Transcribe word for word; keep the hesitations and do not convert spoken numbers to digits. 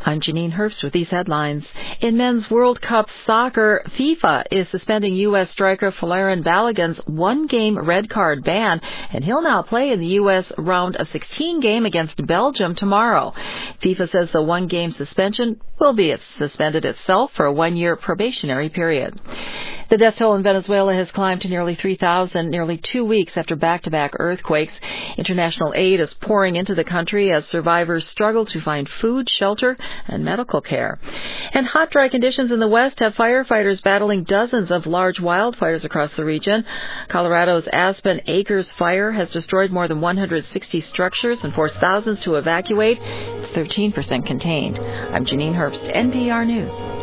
I'm Janine Herbst with these headlines. In Men's World Cup soccer, FIFA is suspending U S striker Folarin Balogun's one-game red card ban, and he'll now play in the U S round of sixteen game against Belgium tomorrow. FIFA says the one-game suspension will be suspended itself for a one-year probationary period. The death toll in Venezuela has climbed to nearly three thousand, nearly two weeks after back-to-back earthquakes. International aid is pouring into the country as survivors struggle to find food, shelter, and medical care. And hot, dry conditions in the West have firefighters battling dozens of large wildfires across the region. Colorado's Aspen Acres fire has destroyed more than one hundred sixty structures and forced thousands to evacuate. It's thirteen percent contained. I'm Janine Herbst, N P R News.